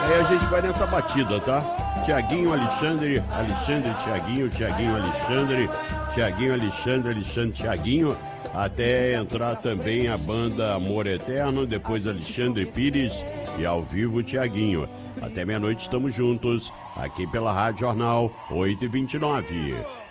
Aí a gente vai nessa batida, tá? Tiaguinho, Alexandre, Tiaguinho, Alexandre, Tiaguinho. Até entrar também a banda Amor Eterno, depois Alexandre Pires e ao vivo Tiaguinho. Até meia-noite estamos juntos, aqui pela Rádio Jornal 8h29.